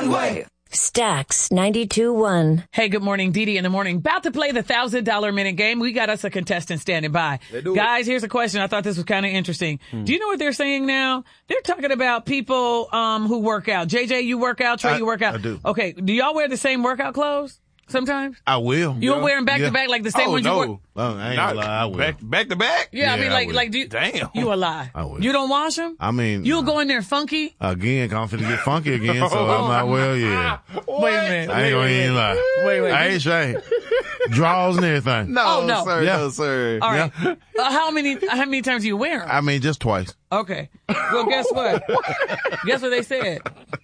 wave. Stax 92.1. Hey, good morning, Dee Dee in the morning. About to play the $1,000 minute game. We got us a contestant standing by. Guys, here's a question. I thought this was kind of interesting. Do you know what they're saying now? They're talking about people who work out. JJ, you work out. Trey, you work out. I do. Okay. Do y'all wear the same workout clothes sometimes? I will. You'll wear them back to back like the same ones you wear? Oh, I ain't gonna lie, I will. Back to back? Yeah, I mean, I will. like, do you? Damn. You a lie. I will. You don't wash them? I mean, You'll go in there funky? again, I'm finna get funky again, so I might well, yeah. Wait a minute. I ain't gonna even lie. Wait. I ain't straight. Draws and everything. No, Oh, no. sir. Yeah. No, sir. All right. How many times do you wear them? I mean, just twice. Okay. Well, guess what? Guess what they said?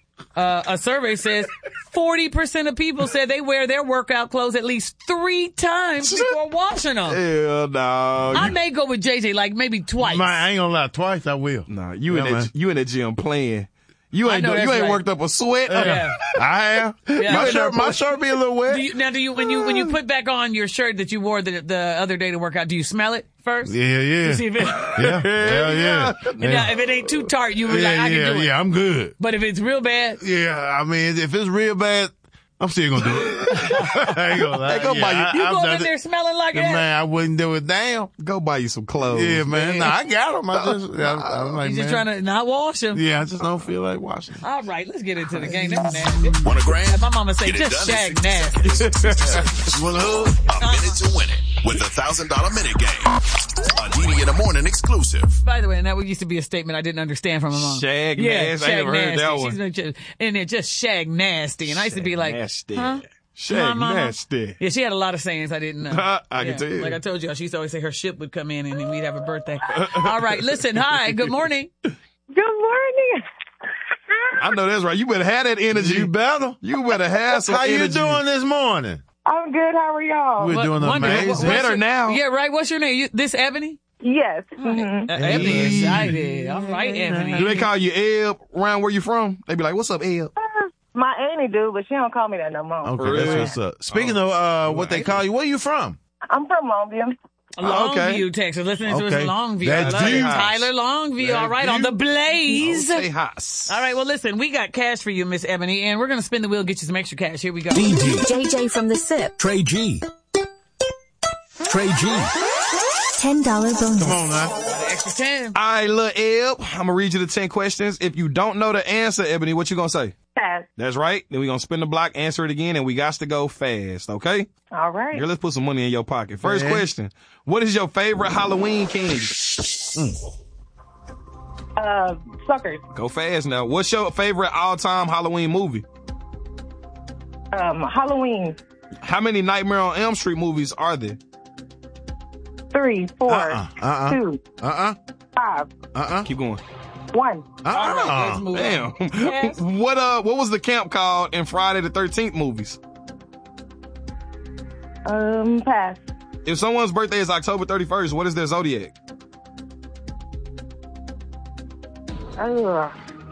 A survey says 40% of people said they wear their workout clothes at least 3 times before washing them. Hell no. I may go with JJ like maybe twice. Man, I ain't gonna lie, twice I will. Nah, you Yeah, man. in the gym playing. You I ain't know you that's ain't right. worked up a sweat. Yeah. I have. Yeah. My shirt be a little wet. Do you when you put back on your shirt that you wore the other day to work out, do you smell it first? Yeah. You see if it, Yeah. Now, if it ain't too tart, you were like, I can do it. Yeah, I'm good. But if it's real bad, Yeah, I mean, if it's real bad, I'm still gonna do it. I ain't gonna lie. Hey, go buy you- you I've go done in it. there smelling like that. Man, I wouldn't do it. Damn. Go buy you some clothes. Yeah, man. Nah, I got them. I'm like, He's just man. trying to not wash them. Yeah, I just don't feel like washing. All right, let's get into the game. That's nasty. Want a grand? My mama say Get it just done in shag 60 nasty. seconds. You want a hug? A minute to win it with the $1,000 minute game. A DD in the morning exclusive. By the way, and that used to be a statement I didn't understand from my mom. Shag yeah, nasty. I shag ain't never heard nasty. that one. She's been just, in there just shag nasty. And I used to be like, nasty. huh? Shag Mama? nasty. Yeah, she had a lot of sayings I didn't know. I can tell you. Like I told you, she used to always say her ship would come in and then we'd have a birthday. All right, listen. Hi, good morning. Good morning. I know that's right. You better have that energy. You better. You better have some How you energy. doing this morning? I'm good. How are y'all? We're doing Wonderful. amazing. What's Better your- now. Yeah, right. What's your name? This Ebony? Yes. Mm-hmm. Ebony excited. All right, Ebony. Do they call you Eb around where you from? They be like, what's up, Eb? My auntie do, but she don't call me that no more. Okay, Really? that's what's up. Speaking of what they call you, where you from? I'm from Longview. Longview, Texas. Listening to us Okay. in Longview. That's I love it. deep. Tyler Longview. All right, on the Blaze. Say house. All right, well, listen, we got cash for you, Miss Ebony, and we're going to spin the wheel, get you some extra cash. Here we go. JJ from the SIP. Trey G. $10 bonus. Come on now. Extra 10. All right, little Eb, I'm going to read you the 10 questions. If you don't know the answer, Ebony, what you going to say? Pass. That's right. Then we're going to spin the block, answer it again, and we got to go fast, okay? All right. Here, let's put some money in your pocket. First Man. question. What is your favorite Halloween candy? Suckers. Go fast now. What's your favorite all-time Halloween movie? Halloween. How many Nightmare on Elm Street movies are there? 3, 4, 2, Keep going. 1. All right, let's move Damn. on. Yes. What was the camp called in Friday the 13th movies? Pass. If someone's birthday is October 31st, what is their zodiac? Pass.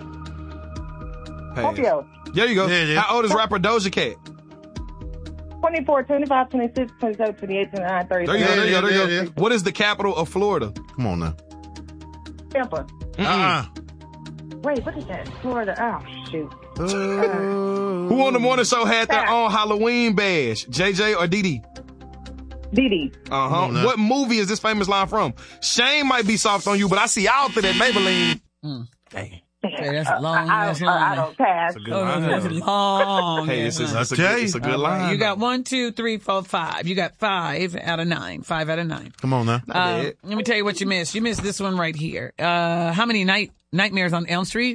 Scorpio. There you go. Yeah. How old is rapper Doja Cat? 24, 25, 26, 27, 28, 29, 30. There you go. There you go. There you go. Yeah. What is the capital of Florida? Come on now. Tampa. Wait, what is that? Florida. Oh, shoot. Who on the morning show had their own Halloween badge? JJ or Dee? Didi. Uh-huh. now. What movie is this famous line from? Shane might be soft on you, but I see out there that Maybelline. Dang. Okay, that's a long, that's long. I don't pass. That's long. Hey, ass line. that's a Okay. good line. You got 1, 2, 3, 4, 5. You got 5 out of 9. 5 out of 9. Come on now. bad. Let me tell you what you missed. You missed this one right here. How many Nightmares on Elm Street?